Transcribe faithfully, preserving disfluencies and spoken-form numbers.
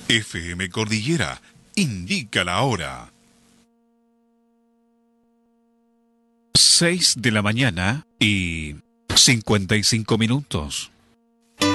F M Cordillera indica la hora. Seis de la mañana y cincuenta y cinco minutos.